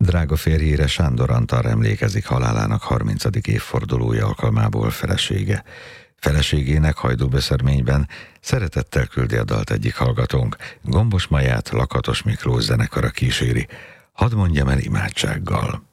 Drága férjére, Sándor Antal emlékezik halálának 30. évfordulója alkalmából felesége. Feleségének Hajdúböszörményben szeretettel küldi a dalt egyik hallgatónk. Gombos Maját Lakatos Miklós zenekara kíséri. Hadd mondjam el imádsággal.